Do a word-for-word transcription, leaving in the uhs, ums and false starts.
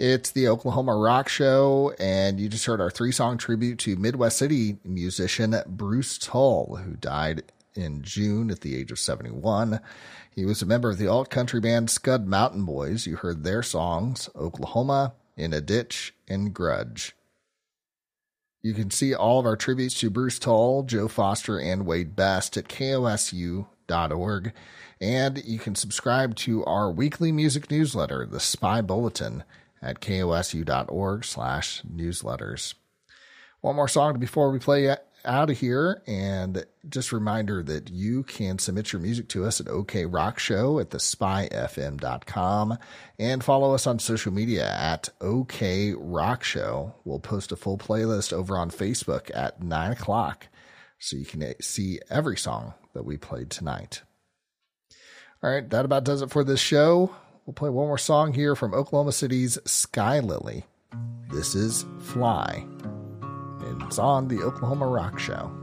It's the Oklahoma Rock Show, and you just heard our three-song tribute to Midwest City musician Bruce Tull, who died in June at the age of seventy-one. He was a member of the alt-country band Scud Mountain Boys. You heard their songs, Oklahoma, In a Ditch, and Grudge. You can see all of our tributes to Bruce Tull, Joe Foster, and Wade Best at K O S U dot org. And you can subscribe to our weekly music newsletter, The Spy Bulletin, at K O S U dot org slash newsletters. One more song before we play out of here, and just a reminder that you can submit your music to us at OK Rock Show at the spy f m dot com, and follow us on social media at OK Rock Show. We'll post a full playlist over on Facebook at nine o'clock, so you can see every song that we played tonight. All right, that about does it for this show. We'll play one more song here from Oklahoma City's Sky Lily. This is Fly, and it's on the Oklahoma Rock Show.